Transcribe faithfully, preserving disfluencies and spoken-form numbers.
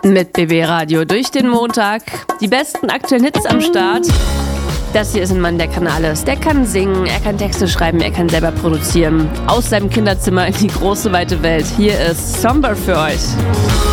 Mit B B Radio durch den Montag. Die besten aktuellen Hits am Start. Das hier ist ein Mann, der kann alles. Der kann singen, er kann Texte schreiben, er kann selber produzieren. Aus seinem Kinderzimmer in die große, weite Welt. Hier ist Somber für euch.